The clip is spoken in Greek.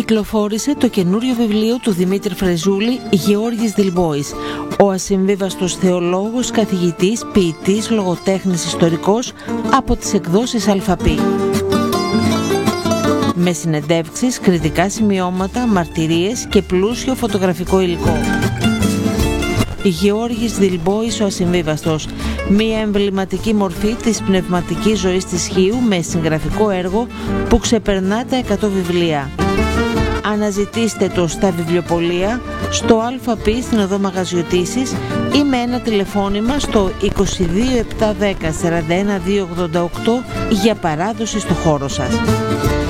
κυκλοφόρησε το καινούριο βιβλίο του Δημήτρη Φρεζούλη, Γεώργης Δηλμπόης, ο ασυμβίβαστος θεολόγος, καθηγητής, ποιητής, λογοτέχνης, ιστορικός, από τις εκδόσεις Αλφαπή. Με συνεντεύξεις, κριτικά σημειώματα, μαρτυρίες και πλούσιο φωτογραφικό υλικό. Γεώργης Δηλμπόης, ο ασυμβίβαστος, μία εμβληματική μορφή της πνευματικής ζωής της Χίου με συγγραφικό έργο που ξεπερνά τα 100 βιβλία. Αναζητήστε το στα βιβλιοπωλεία, στο ΑΠ στην οδό Μαγαζιωτήσης ή με ένα τηλεφώνημα στο 22 710 41 288 για παράδοση στο χώρο σας.